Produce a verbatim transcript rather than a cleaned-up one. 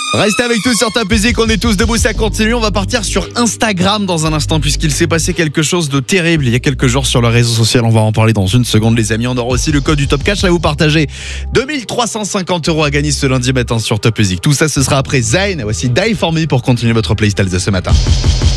Restez avec nous sur Top Music, on est tous debout, ça continue. On va partir sur Instagram dans un instant puisqu'il s'est passé quelque chose de terrible il y a quelques jours sur le réseau social. On va en parler dans une seconde les amis. On aura aussi le code du Top Cash à vous partager. deux mille trois cent cinquante euros à gagner ce lundi matin sur Top Music. Tout ça ce sera après Zayn. Voici Die For Me pour continuer votre playlist de ce matin.